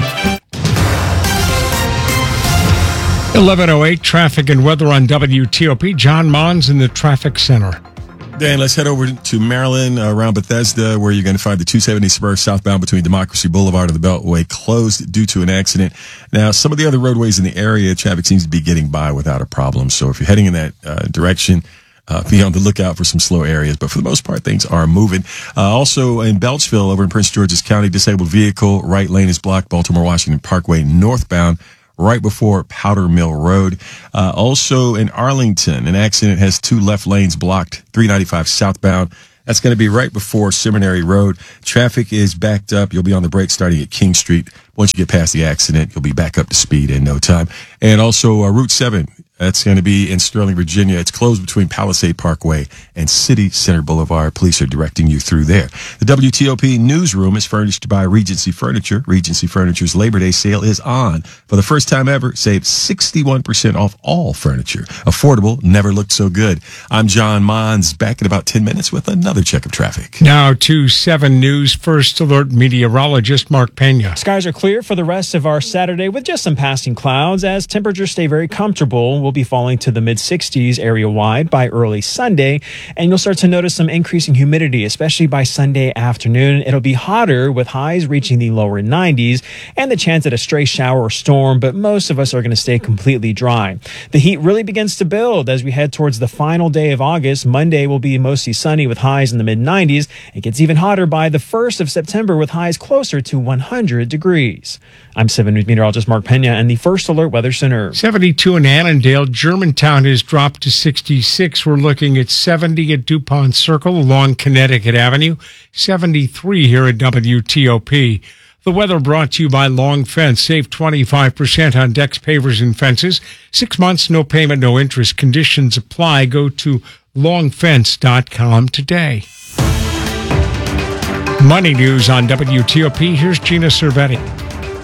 eleven oh eight, traffic and weather on W T O P. John Mons in the traffic center. Dan, let's head over to Maryland, uh, around Bethesda, where you're going to find the two seventy Spur southbound between Democracy Boulevard and the Beltway closed due to an accident. Now, some of the other roadways in the area, traffic seems to be getting by without a problem. So if you're heading in that uh, direction, uh, be on the lookout for some slow areas. But for the most part, things are moving. Uh, also in Beltsville, over in Prince George's County, disabled vehicle, right lane is blocked, Baltimore-Washington Parkway northbound, right before Powder Mill Road. Uh, also in Arlington, an accident has two left lanes blocked, three ninety-five southbound. That's going to be right before Seminary Road. Traffic is backed up. You'll be on the brake starting at King Street. Once you get past the accident, you'll be back up to speed in no time. And also uh, Route seven. That's going to be in Sterling, Virginia. It's closed between Palisade Parkway and City Center Boulevard. Police are directing you through there. The W T O P newsroom is furnished by Regency Furniture. Regency Furniture's Labor Day sale is on. For the first time ever, save sixty-one percent off all furniture. Affordable, never looked so good. I'm John Mons, back in about ten minutes with another check of traffic. Now to seven News First Alert meteorologist Mark Pena. Skies are clear for the rest of our Saturday with just some passing clouds as temperatures stay very comfortable. We'll be falling to the mid sixties area-wide by early Sunday, and you'll start to notice some increasing humidity, especially by Sunday afternoon. It'll be hotter with highs reaching the lower nineties and the chance at a stray shower or storm, but most of us are going to stay completely dry. The heat really begins to build as we head towards the final day of August. Monday will be mostly sunny with highs in the mid nineties. It gets even hotter by the first of September with highs closer to one hundred degrees. I'm seven News meteorologist Mark Pena and the First Alert Weather Center. seventy-two in Annandale. Germantown has dropped to sixty-six. We're looking at seventy at DuPont Circle along Connecticut Avenue. seventy-three here at W T O P. The weather brought to you by Long Fence. Save twenty-five percent on decks, pavers, and fences. Six months, no payment, no interest. Conditions apply. Go to long fence dot com today. Money news on W T O P. Here's Gina Cervetti.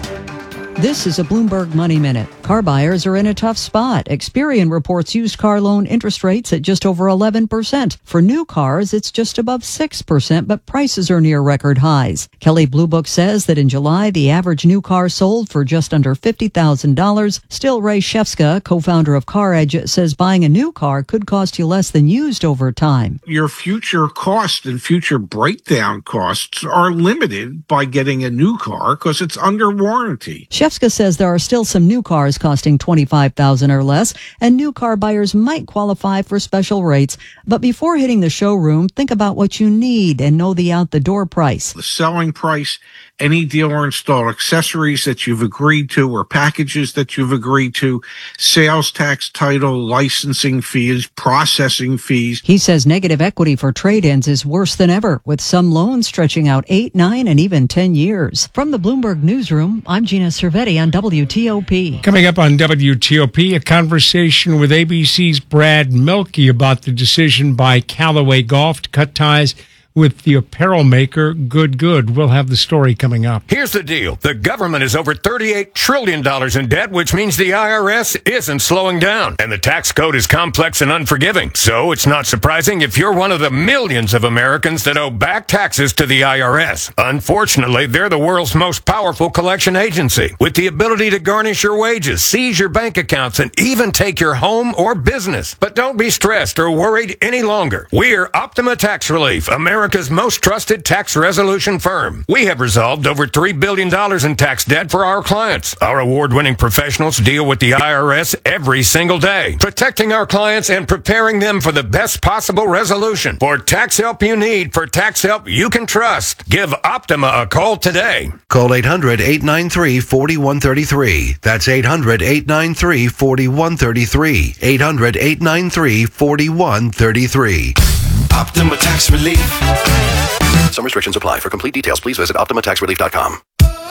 This is a Bloomberg Money Minute. Car buyers are in a tough spot. Experian reports used car loan interest rates at just over eleven percent. For new cars, it's just above six percent, but prices are near record highs. Kelley Blue Book says that in July, the average new car sold for just under fifty thousand dollars. Still, Ray Shefska, co-founder of CarEdge, says buying a new car could cost you less than used over time. Your future cost and future breakdown costs are limited by getting a new car because it's under warranty. Shefska says there are still some new cars costing twenty-five thousand dollars or less, and new car buyers might qualify for special rates. But before hitting the showroom, think about what you need and know the out-the-door price. The selling price, any dealer installed accessories that you've agreed to or packages that you've agreed to, sales tax, title, licensing fees, processing fees. He says negative equity for trade-ins is worse than ever, with some loans stretching out eight, nine, and even ten years. From the Bloomberg Newsroom, I'm Gina Cervetti on W T O P. Coming up on W T O P, a conversation with A B C's Brad Mielke about the decision by Callaway Golf to cut ties with the apparel maker Good Good. We'll have the story coming up. Here's the deal. The government is over thirty-eight trillion dollars in debt, which means the I R S isn't slowing down. And the tax code is complex and unforgiving. So it's not surprising if you're one of the millions of Americans that owe back taxes to the I R S. Unfortunately, they're the world's most powerful collection agency, with the ability to garnish your wages, seize your bank accounts, and even take your home or business. But don't be stressed or worried any longer. We're Optima Tax Relief, America's most trusted tax resolution firm. We have resolved over three billion dollars in tax debt for our clients. Our award-winning professionals deal with the I R S every single day, protecting our clients and preparing them for the best possible resolution. For tax help you need, for tax help you can trust, give Optima a call today. Call eight hundred, eight nine three, four one three three. That's eight hundred, eight nine three, four one three three. eight hundred, eight nine three, four one three three. Optima Tax Relief. Some restrictions apply. For complete details, please visit optima tax relief dot com.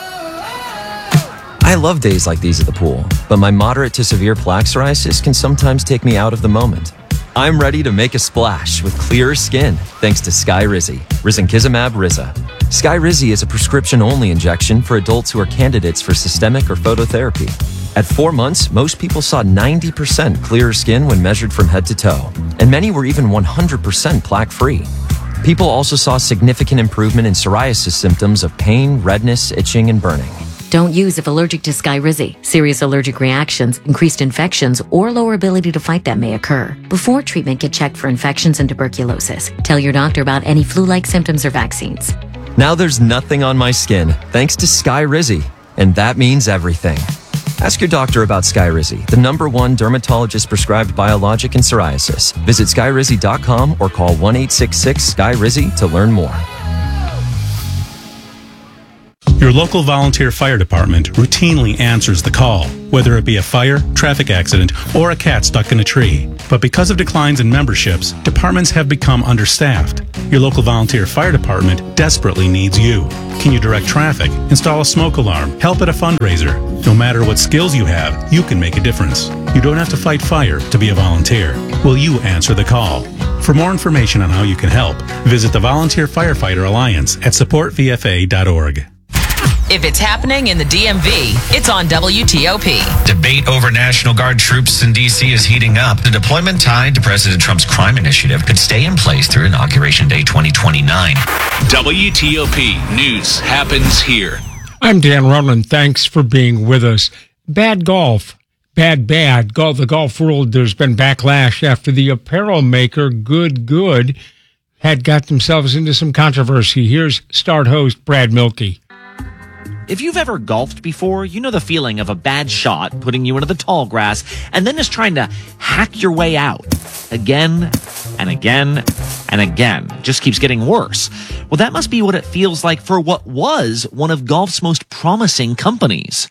I love days like these at the pool, but my moderate to severe plaque psoriasis can sometimes take me out of the moment. I'm ready to make a splash with clearer skin thanks to Skyrizi, risankizumab Riza. Skyrizi is a prescription-only injection for adults who are candidates for systemic or phototherapy. At four months, most people saw ninety percent clearer skin when measured from head to toe, and many were even one hundred percent plaque-free. People also saw significant improvement in psoriasis symptoms of pain, redness, itching, and burning. Don't use if allergic to Skyrizi. Serious allergic reactions, increased infections, or lower ability to fight them may occur. Before treatment, get checked for infections and tuberculosis. Tell your doctor about any flu-like symptoms or vaccines. Now there's nothing on my skin, thanks to Skyrizi. And that means everything. Ask your doctor about Skyrizi, the number one dermatologist-prescribed biologic in psoriasis. Visit skyrizi dot com or call one eight six six sky rizi to learn more. Your local volunteer fire department routinely answers the call, whether it be a fire, traffic accident, or a cat stuck in a tree. But because of declines in memberships, departments have become understaffed. Your local volunteer fire department desperately needs you. Can you direct traffic, install a smoke alarm, help at a fundraiser? No matter what skills you have, you can make a difference. You don't have to fight fire to be a volunteer. Will you answer the call? For more information on how you can help, visit the Volunteer Firefighter Alliance at support v f a dot org. If it's happening in the D M V, it's on W T O P. Debate over National Guard troops in D C is heating up. The deployment tied to President Trump's crime initiative could stay in place through Inauguration Day twenty twenty-nine. W T O P News happens here. I'm Dan Rowland. Thanks for being with us. Bad golf. Bad, bad. Golf, the golf world, there's been backlash after the apparel maker Good Good had got themselves into some controversy. Here's Start host Brad Milkey. If you've ever golfed before, you know the feeling of a bad shot putting you into the tall grass and then just trying to hack your way out. Again and again and again. It just keeps getting worse. Well, that must be what it feels like for what was one of golf's most promising companies.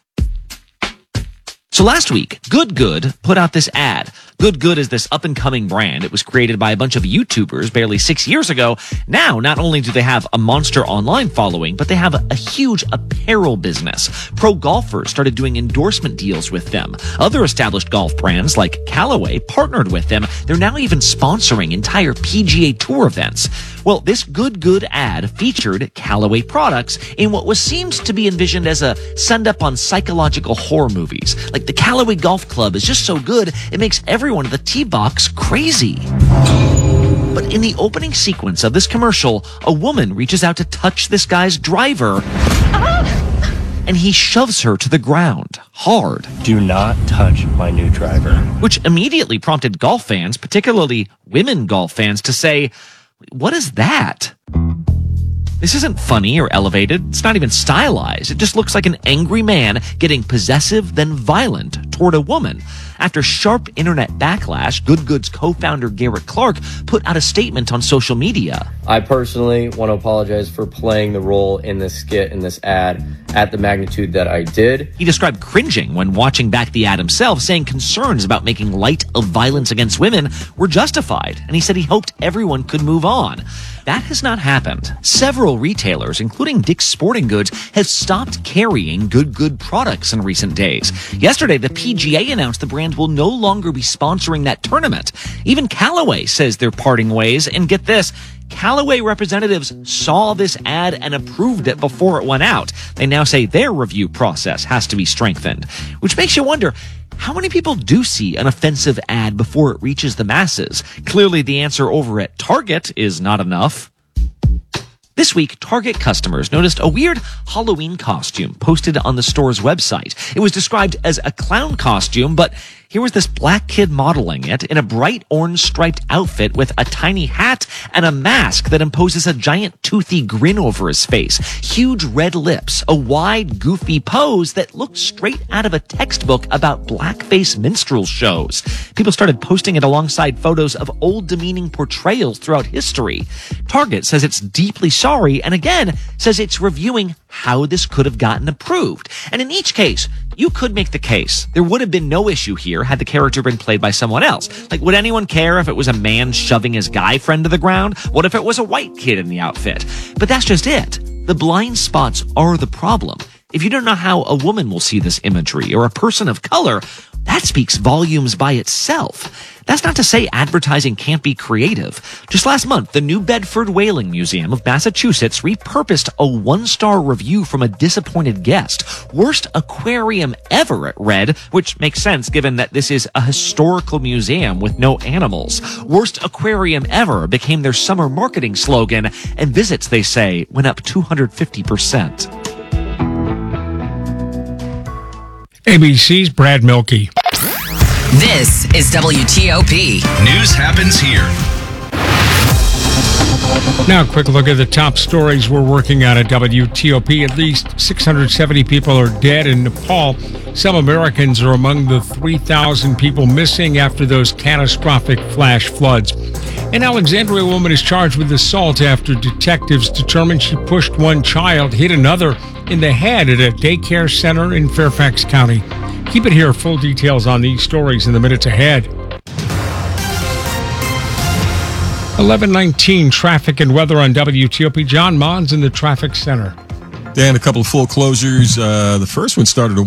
So last week, Good Good put out this ad. Good Good is this up-and-coming brand. It was created by a bunch of YouTubers barely six years ago. Now, not only do they have a monster online following, but they have a, a huge apparel business. Pro golfers started doing endorsement deals with them. Other established golf brands like Callaway partnered with them. They're now even sponsoring entire P G A Tour events. Well, this Good Good ad featured Callaway products in what was seemed to be envisioned as a send-up on psychological horror movies. Like the Callaway Golf Club is just so good, it makes everyone at the tee box crazy. But in the opening sequence of this commercial, a woman reaches out to touch this guy's driver, and he shoves her to the ground hard. Do not touch my new driver. Which immediately prompted golf fans, particularly women golf fans, to say, what is that? This isn't funny or elevated. It's not even stylized. It just looks like an angry man getting possessive, then violent toward a woman. After sharp internet backlash, Good Good's co-founder Garrett Clark put out a statement on social media. I personally want to apologize for playing the role in this skit, in this ad, at the magnitude that I did. He described cringing when watching back the ad himself, saying concerns about making light of violence against women were justified, and he said he hoped everyone could move on. That has not happened. Several retailers, including Dick's Sporting Goods, have stopped carrying Good Good products in recent days. Yesterday, the P G A announced the brand will no longer be sponsoring that tournament. Even Callaway says they're parting ways, and get this, Callaway representatives saw this ad and approved it before it went out. They now say their review process has to be strengthened, which makes you wonder, how many people do see an offensive ad before it reaches the masses? Clearly, the answer over at Target is not enough. This week, Target customers noticed a weird Halloween costume posted on the store's website. It was described as a clown costume, but here was this black kid modeling it in a bright orange striped outfit with a tiny hat and a mask that imposes a giant toothy grin over his face, huge red lips, a wide, goofy pose that looked straight out of a textbook about blackface minstrel shows. People started posting it alongside photos of old demeaning portrayals throughout history. Target says it's deeply sorry and again says it's reviewing how this could have gotten approved. And in each case, you could make the case there would have been no issue here had the character been played by someone else. Like, would anyone care if it was a man shoving his guy friend to the ground? What if it was a white kid in the outfit? But that's just it. The blind spots are the problem. If you don't know how a woman will see this imagery or a person of color, that speaks volumes by itself. That's not to say advertising can't be creative. Just last month, the New Bedford Whaling Museum of Massachusetts repurposed a one-star review from a disappointed guest. Worst aquarium ever, it read, which makes sense given that this is a historical museum with no animals. Worst aquarium ever became their summer marketing slogan, and visits, they say, went up two hundred fifty percent. A B C's Brad Milkey. This is W T O P. News happens here. Now, a quick look at the top stories we're working on at W T O P. At least six hundred seventy people are dead in Nepal. Some Americans are among the three thousand people missing after those catastrophic flash floods. An Alexandria woman is charged with assault after detectives determined she pushed one child, hit another in the head at a daycare center in Fairfax County. Keep it here. Full details on these stories in the minutes ahead. eleven nineteen, traffic and weather on W T O P. John Mons in the traffic center. Dan, a couple of full closures. Uh, the first one started a